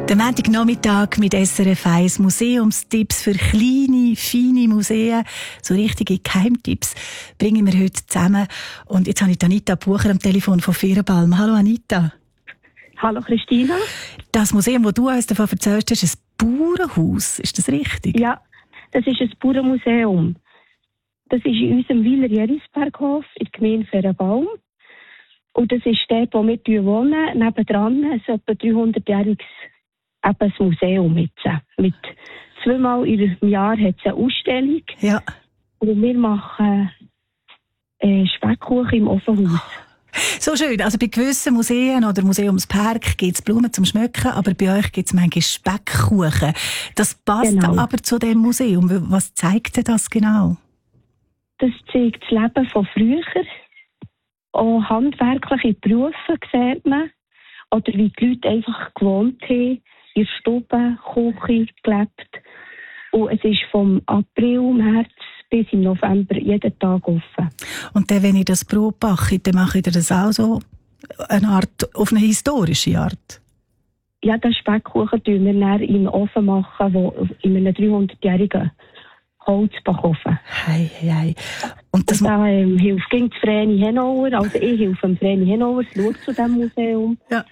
Der Montagnachmittag mit SRF 1 Museumstipps für kleine, feine Museen. So richtige Geheimtipps bringen wir heute zusammen. Und jetzt habe ich Anita Bucher am Telefon von Fehrenbalm. Hallo Anita. Hallo Christina. Das Museum, das du uns davon erzählst, ist ein Bauernhaus. Ist das richtig? Ja, das ist ein Bauernmuseum. Das ist in unserem Wieler Jerisberghof in der Gemeinde Fehrenbalm. Und das ist dort, wo wir wohnen. Nebendran ist ein etwa 300-jähriges Museum jetzt. Mit zweimal im Jahr hat es eine Ausstellung. Ja. Und wir machen Speckkuchen im Ofenhaus. So schön. Also bei gewissen Museen oder Museumspark gibt es Blumen zum Schmücken, aber bei euch gibt es manchmal Speckkuchen. Das passt aber zu dem Museum. Was zeigt denn das genau? Das zeigt das Leben von früher. Auch handwerkliche Berufe sieht man. Oder wie die Leute einfach gewohnt haben, in der Stube, Küche gelebt. Und es ist vom April, März bis im November jeden Tag offen. Und dann, wenn ihr das Brot backt, dann macht ihr das auch so auf eine historische Art? Ja, den Speckkuchen tun wir dann im Ofen machen, wo in einem 300-jährigen Holzbackofen. Hei. Und da hilft gegen Vreni Henauer, also ich helfe dem Vreni Henauer, schaut zu diesem Museum. Ja.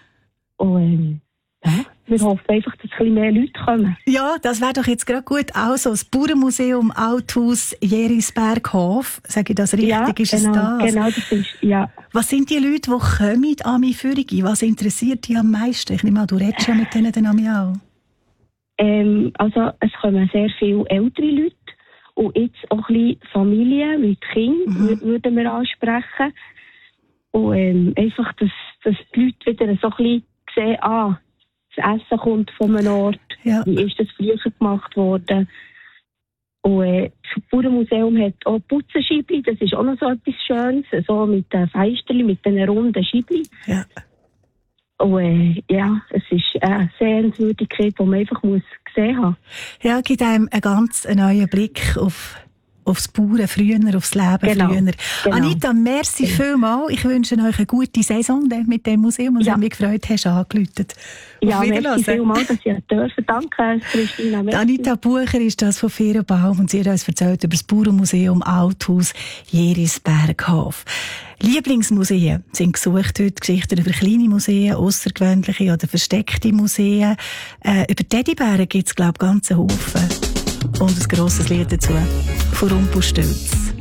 Und wir hoffen einfach, dass ein bisschen mehr Leute kommen. Ja, das wäre doch jetzt gerade gut. Also das Bauernmuseum Althaus Jerisberghof, sage ich das richtig? Ja, ist es das? Genau, das ist, ja. Was sind die Leute, die kommen an meine Führung? Was interessiert dich am meisten? Ich nehme an, du redest ja mit denen dann auch. Also es kommen sehr viele ältere Leute und jetzt auch ein bisschen Familien mit Kindern würden wir ansprechen. Und einfach, dass die Leute wieder so ein bisschen sehen, das Essen kommt von einem Ort, wie ist das früher gemacht worden. Und das Bauernmuseum hat auch Putzenscheibli, das ist auch noch so etwas Schönes, so mit den Fensterchen, mit den runden Scheibli. Ja. Und es ist eine Sehenswürdigkeit, die man einfach gesehen haben muss. Ja, gibt einem einen ganz neuen Blick aufs Bauern früher, aufs Leben früher. Genau. Anita, merci vielmals. Ich wünsche euch eine gute Saison mit dem Museum und mich gefreut hast, angerufen. Ja, merci vielmals, dass ihr dürfen. Danke, Christina. Anita Bucher ist das von Fehrenbalm und sie hat uns erzählt über das Bauernmuseum Althaus Jerisberghof. Lieblingsmuseen sind gesucht heute, Geschichten über kleine Museen, aussergewöhnliche oder versteckte Museen. Über Teddybären gibt es, glaube ich, ganz einen Haufen. Und ein grosses Lied dazu von Rumpelstilz.